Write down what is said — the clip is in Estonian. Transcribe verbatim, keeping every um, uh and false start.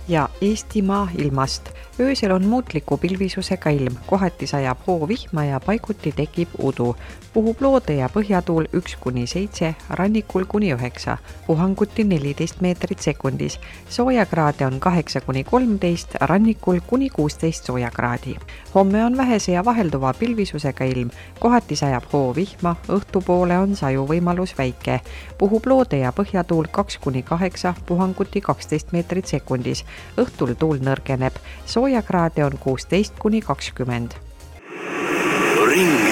ja Eestimaa ilmast. Öösel on muutliku pilvisusega ilm, kohati sajab hoovihma ja paiguti tekib udu. Puhub loode ja põhjatuul üks kuni seitse, rannikul kuni üheksa, puhanguti neliteist meetrit sekundis. Soojakraade on kaheksa kuni kolmteist, rannikul kuni kuusteist soojakraadi. Homme on vähese ja vahelduva pilvisusega ilm, kohati sajab hoovihma, õhtupoole on saju võimalus väike. Puhub loode ja põhjatuul kaks kuni kaheksa, puhanguti kaksteist meetrit sekundis. Õhtul tuul nõrgeneb, soojakraade on kuusteist kuni kakskümmend. Ring